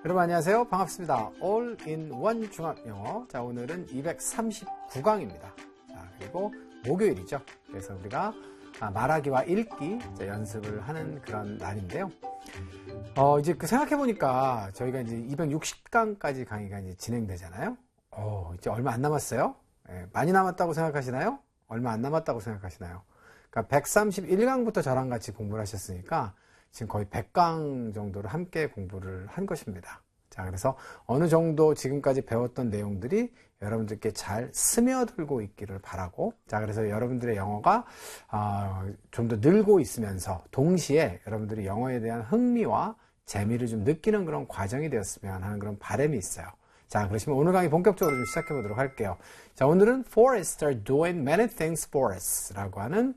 여러분 안녕하세요. 반갑습니다. All-in-One 중학영어. 자, 오늘은 239강입니다. 자, 그리고 목요일이죠. 그래서 우리가 말하기와 읽기 연습을 하는 그런 날인데요. 이제 생각해보니까 저희가 이제 260강까지 강의가 이제 진행되잖아요. 이제 얼마 안 남았어요. 많이 남았다고 생각하시나요? 얼마 안 남았다고 생각하시나요? 그러니까 131강부터 저랑 같이 공부를 하셨으니까 지금 거의 100강 정도를 함께 공부를 한 것입니다. 자, 그래서 어느 정도 지금까지 배웠던 내용들이 여러분들께 잘 스며들고 있기를 바라고, 자, 그래서 여러분들의 영어가 좀 더 늘고 있으면서 동시에 여러분들이 영어에 대한 흥미와 재미를 좀 느끼는 그런 과정이 되었으면 하는 그런 바람이 있어요. 자, 그러시면 오늘 강의 본격적으로 좀 시작해 보도록 할게요. 자, 오늘은 Forests are doing many things for us 라고 하는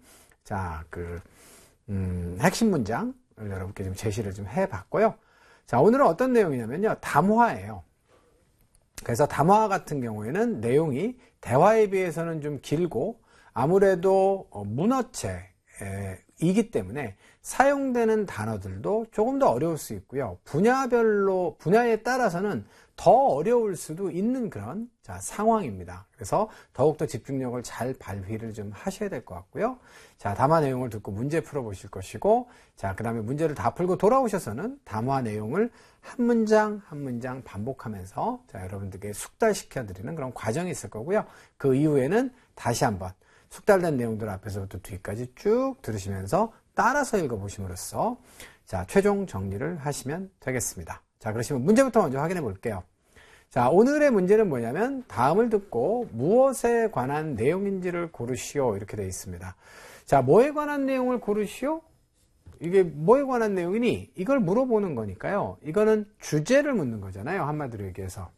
핵심 문장을 여러분께 좀 제시를 좀 해봤고요. 자, 오늘은 어떤 내용이냐면요. 담화예요. 그래서 담화 같은 경우에는 내용이 대화에 비해서는 좀 길고 아무래도 문어체이기 때문에 사용되는 단어들도 조금 더 어려울 수 있고요. 분야에 따라서는 더 어려울 수도 있는 그런 상황입니다. 그래서 더욱더 집중력을 잘 발휘를 좀 하셔야 될 것 같고요. 자, 담화 내용을 듣고 문제 풀어보실 것이고, 자, 그 다음에 문제를 다 풀고 돌아오셔서는 담화 내용을 한 문장 한 문장 반복하면서 여러분들께 숙달시켜드리는 그런 과정이 있을 거고요. 그 이후에는 다시 한번 숙달된 내용들 앞에서부터 뒤까지 쭉 들으시면서 따라서 읽어보심으로써 최종 정리를 하시면 되겠습니다. 자, 그러시면 문제부터 먼저 확인해 볼게요. 자, 오늘의 문제는 뭐냐면 다음을 듣고 무엇에 관한 내용인지를 고르시오 이렇게 되어 있습니다. 자, 뭐에 관한 내용을 고르시오? 이게 뭐에 관한 내용이니? 이걸 물어보는 거니까요. 이거는 주제를 묻는 거잖아요. 한마디로 얘기해서.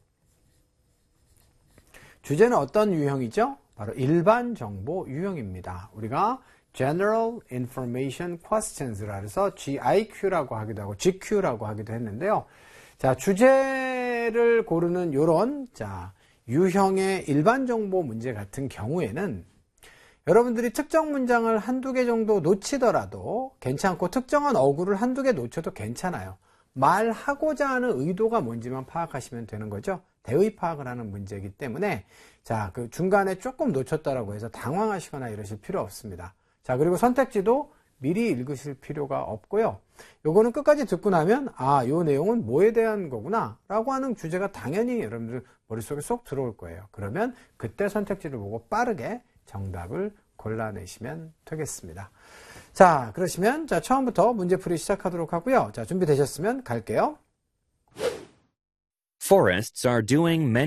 주제는 어떤 유형이죠? 바로 일반 정보 유형입니다. 우리가 General Information Questions라 해서 GIQ라고 하기도 하고 GQ라고 하기도 했는데요. 자, 주제를 고르는 요런 유형의 일반 정보 문제 같은 경우에는 여러분들이 특정 문장을 한두 개 정도 놓치더라도 괜찮고 특정한 어구를 한두 개 놓쳐도 괜찮아요. 말하고자 하는 의도가 뭔지만 파악하시면 되는 거죠. 대의 파악을 하는 문제이기 때문에 그 중간에 조금 놓쳤다라고 해서 당황하시거나 이러실 필요 없습니다. 자, 그리고 선택지도 미리 읽으실 필요가 없고요. 요거는 끝까지 듣고 나면 요 내용은 뭐에 대한 거구나 라고 하는 주제가 당연히 여러분들 머릿속에 쏙 들어올 거예요. 그러면 그때 선택지를 보고 빠르게 정답을 골라내시면 되겠습니다. 자, 그러시면 처음부터 문제풀이 시작하도록 하고요. 자, 준비되셨으면 갈게요. Forests are doing many